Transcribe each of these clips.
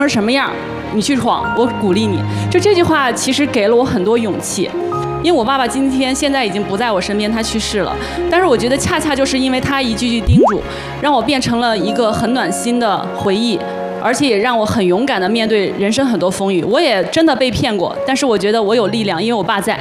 成什么样，你去闯，我鼓励你。就这句话其实给了我很多勇气。因为我爸爸现在已经不在我身边，他去世了。但是我觉得恰恰就是因为他一句句叮嘱，让我变成了一个很暖心的回忆，而且也让我很勇敢地面对人生很多风雨。我也真的被骗过，但是我觉得我有力量，因为我爸在。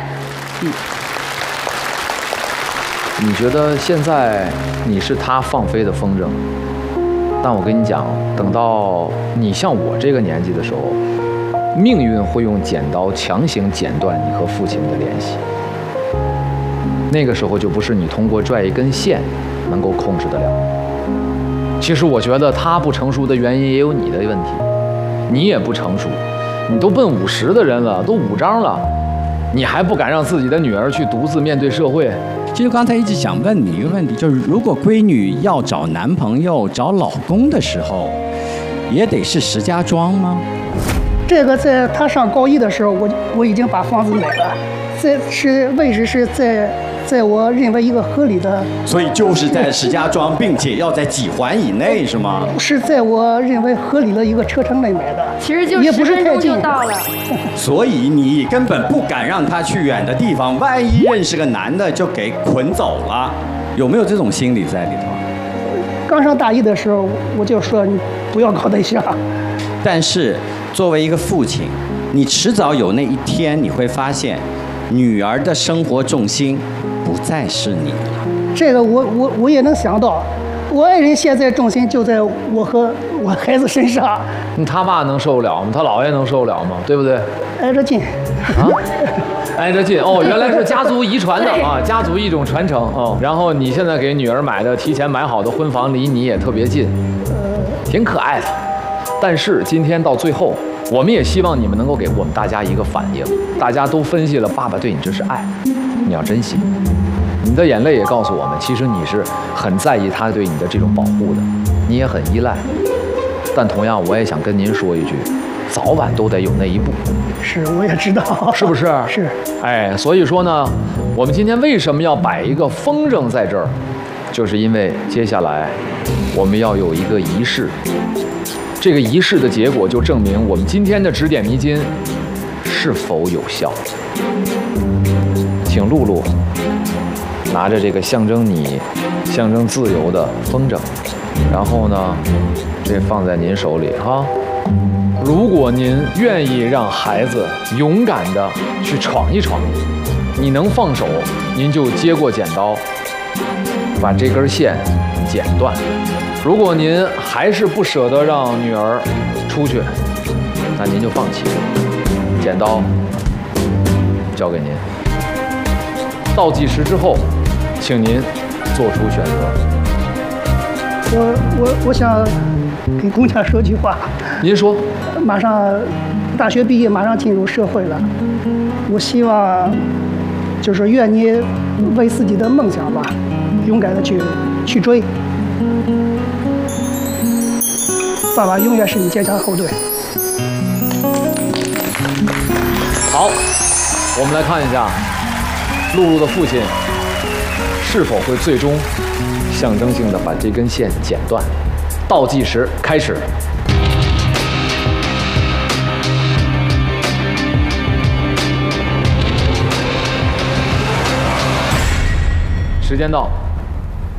你觉得现在你是他放飞的风筝，但我跟你讲，等到你像我这个年纪的时候，命运会用剪刀强行剪断你和父亲的联系。那个时候就不是你通过拽一根线能够控制得了。其实我觉得他不成熟的原因也有你的问题，你也不成熟，你都奔50的人了，都5张了，你还不敢让自己的女儿去独自面对社会。 其实刚才一直想问你一个问题，就是如果闺女要找男朋友、找老公的时候，也得是石家庄吗？ 这个在她上高1的时候，我已经把房子买了，位置是在我认为一个合理的， 所以就是在石家庄，并且要在几环以内，是吗？ 是在我认为合理的一个车程内买的， 其实就10 也不是分钟太近就到了。 所以你根本不敢让她去远的地方，万一认识个男的就给捆走了，有没有这种心理在里头？ 刚上大1的时候，我就说你不要搞对象。 但是作为一个父亲，你迟早有那一天，你会发现，女儿的生活重心不再是你了。 这个我也能想到，我爱人现在重心就在我和我孩子身上。 他爸能受得了吗？他姥爷能受得了吗？对不对？ 挨着近。 啊，挨着近哦，原来是家族遗传的啊，家族一种传承哦。然后你现在给女儿提前买好的婚房离你也特别近，挺可爱的。但是今天到最后，我们也希望你们能够给我们大家一个反应。大家都分析了，爸爸对你这是爱，你要珍惜。你的眼泪也告诉我们，其实你是很在意他对你的这种保护的，你也很依赖。但同样，我也想跟您说一句，早晚都得有那一步。 是，我也知道， 是不是？ 是。 哎，所以说呢，我们今天为什么要摆一个风筝在这儿，就是因为接下来我们要有一个仪式。这个仪式的结果就证明我们今天的指点迷津是否有效。请露露拿着这个象征你、象征自由的风筝，然后呢，这放在您手里哈。如果您愿意让孩子勇敢地去闯一闯，你能放手，您就接过剪刀，把这根线剪断。如果您还是不舍得让女儿出去，那您就放弃，剪刀交给您。倒计时之后，请您做出选择。 我想给姑娘说句话。 您说。 马上大学毕业，马上进入社会了，我希望就是愿你为自己的梦想吧，勇敢的去追。爸爸永远是你坚强后盾。 好，我们来看一下露露的父亲是否会最终象征性的把这根线剪断。倒计时开始。时间到。